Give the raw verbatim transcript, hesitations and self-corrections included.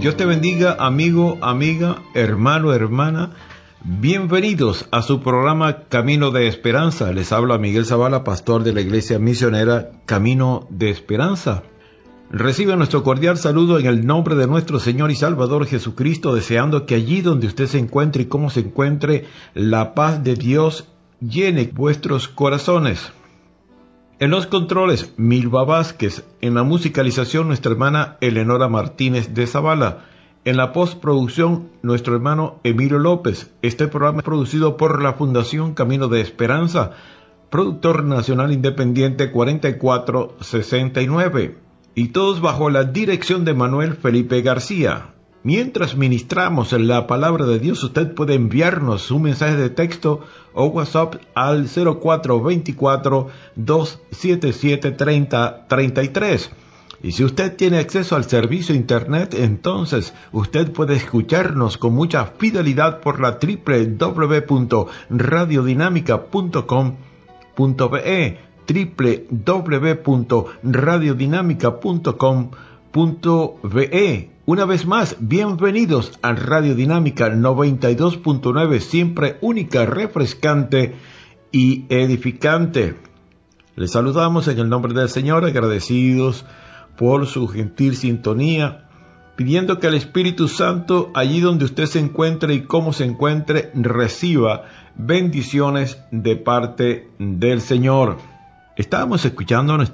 Dios te bendiga, amigo, amiga, hermano, hermana. Bienvenidos a su programa Camino de Esperanza. Les habla Miguel Zavala, pastor de la Iglesia Misionera Camino de Esperanza. Recibe nuestro cordial saludo en el nombre de nuestro Señor y Salvador Jesucristo, deseando que allí donde usted se encuentre y como se encuentre, la paz de Dios llene vuestros corazones. En los controles, Milva Vázquez. En la musicalización, nuestra hermana Eleonora Martínez de Zavala. En la postproducción, nuestro hermano Emilio López. Este programa es producido por la Fundación Camino de Esperanza, productor nacional independiente cuarenta y cuatro sesenta y nueve. Y todos bajo la dirección de Manuel Felipe García. Mientras ministramos en la palabra de Dios, usted puede enviarnos un mensaje de texto o WhatsApp al cero cuatro dos cuatro, dos siete siete, tres cero tres tres. Y si usted tiene acceso al servicio internet, entonces usted puede escucharnos con mucha fidelidad por la doble u doble u doble u punto radio dinámica punto com punto be, doble u doble u doble u punto radio dinámica punto com punto be. Una vez más, bienvenidos a Radio Dinámica noventa y dos punto nueve, siempre única, refrescante y edificante. Les saludamos en el nombre del Señor, agradecidos por su gentil sintonía, pidiendo que el Espíritu Santo, allí donde usted se encuentre y cómo se encuentre, reciba bendiciones de parte del Señor. Estábamos escuchando